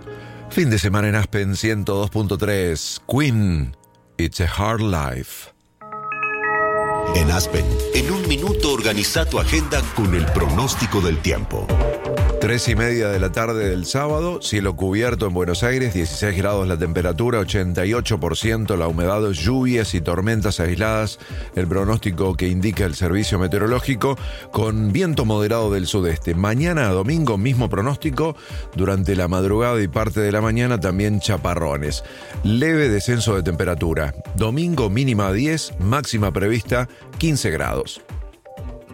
Fin de semana en Aspen 102.3. Queen, It's a Hard Life. En Aspen, en un minuto organiza tu agenda con el pronóstico del tiempo. 3:30 de la tarde del sábado, cielo cubierto en Buenos Aires, 16 grados la temperatura, 88% la humedad, lluvias y tormentas aisladas, el pronóstico que indica el servicio meteorológico, con viento moderado del sudeste. Mañana domingo, mismo pronóstico, durante la madrugada y parte de la mañana también chaparrones. Leve descenso de temperatura. Domingo mínima 10, máxima prevista 15 grados.